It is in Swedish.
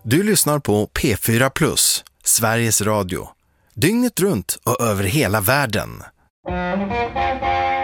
Du lyssnar på P4+, Sveriges Radio. Dygnet runt och över hela världen.